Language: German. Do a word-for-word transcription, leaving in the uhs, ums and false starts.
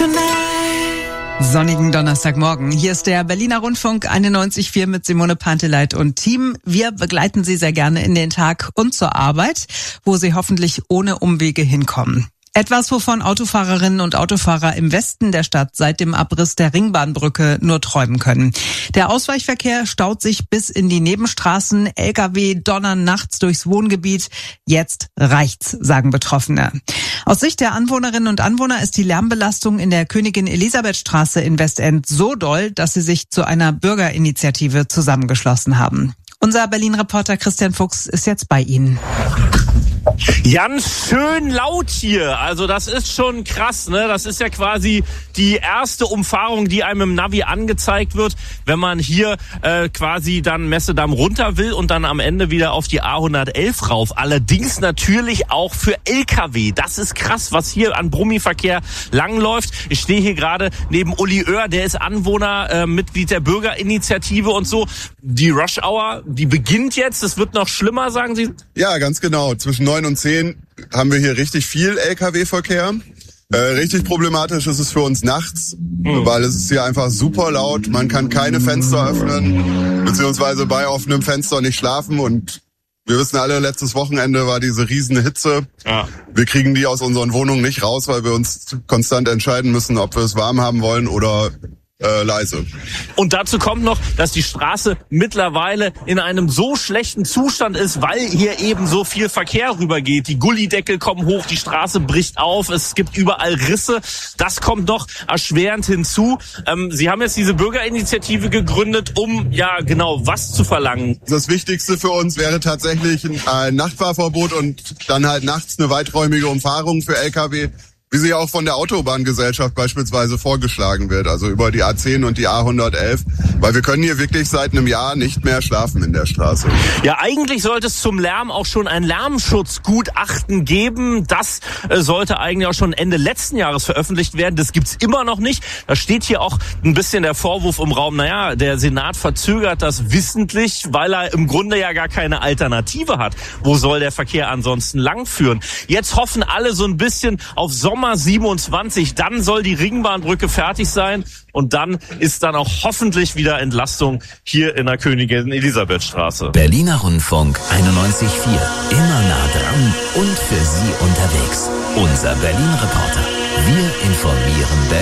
Sonnigen Donnerstagmorgen. Hier ist der Berliner Rundfunk einundneunzig Komma vier mit Simone Panteleit und Team. Wir begleiten Sie sehr gerne in den Tag und zur Arbeit, wo Sie hoffentlich ohne Umwege hinkommen. Etwas, wovon Autofahrerinnen und Autofahrer im Westen der Stadt seit dem Abriss der Ringbahnbrücke nur träumen können. Der Ausweichverkehr staut sich bis in die Nebenstraßen, L K W donnern nachts durchs Wohngebiet. Jetzt reicht's, sagen Betroffene. Aus Sicht der Anwohnerinnen und Anwohner ist die Lärmbelastung in der Königin-Elisabeth-Straße in Westend so doll, dass sie sich zu einer Bürgerinitiative zusammengeschlossen haben. Unser Berlin-Reporter Christian Fuchs ist jetzt bei Ihnen. Ganz schön laut hier, also das ist schon krass, ne? Das ist ja quasi die erste Umfahrung, die einem im Navi angezeigt wird, wenn man hier äh, quasi dann Messedamm runter will und dann am Ende wieder auf die A hundertelf rauf. Allerdings natürlich auch für L K W. Das ist krass, was hier an Brummiverkehr langläuft. Ich stehe hier gerade neben Uli Oehr, der ist Anwohner, äh, Mitglied der Bürgerinitiative und so. Die Rush Hour, die beginnt jetzt, es wird noch schlimmer, sagen Sie? Ja, ganz genau. Zwischen neun und zehn haben wir hier richtig viel L K W-Verkehr. Äh, richtig problematisch ist es für uns nachts, mhm. weil es ist hier einfach super laut. Man kann keine Fenster öffnen, beziehungsweise bei offenem Fenster nicht schlafen. Und wir wissen alle, letztes Wochenende war diese riesen Hitze. Ja. Wir kriegen die aus unseren Wohnungen nicht raus, weil wir uns konstant entscheiden müssen, ob wir es warm haben wollen oder Äh, leise. Und dazu kommt noch, dass die Straße mittlerweile in einem so schlechten Zustand ist, weil hier eben so viel Verkehr rübergeht. Die Gullideckel kommen hoch, die Straße bricht auf, es gibt überall Risse. Das kommt noch erschwerend hinzu. Ähm, Sie haben jetzt diese Bürgerinitiative gegründet, um ja genau was zu verlangen. Das Wichtigste für uns wäre tatsächlich ein Nachtfahrverbot und dann halt nachts eine weiträumige Umfahrung für L K W, wie sie auch von der Autobahngesellschaft beispielsweise vorgeschlagen wird, also über die A zehn und die A hundertelf, weil wir können hier wirklich seit einem Jahr nicht mehr schlafen in der Straße. Ja, eigentlich sollte es zum Lärm auch schon ein Lärmschutzgutachten geben. Das äh, sollte eigentlich auch schon Ende letzten Jahres veröffentlicht werden. Das gibt's immer noch nicht. Da steht hier auch ein bisschen der Vorwurf im Raum, naja, der Senat verzögert das wissentlich, weil er im Grunde ja gar keine Alternative hat. Wo soll der Verkehr ansonsten langführen? Jetzt hoffen alle so ein bisschen auf Sommer siebenundzwanzig, dann soll die Ringbahnbrücke fertig sein und dann ist dann auch hoffentlich wieder Entlastung hier in der Königin-Elisabeth-Straße. Berliner Rundfunk einundneunzig Komma vier, immer nah dran und für Sie unterwegs. Unser Berlin-Reporter. Wir informieren Berlin.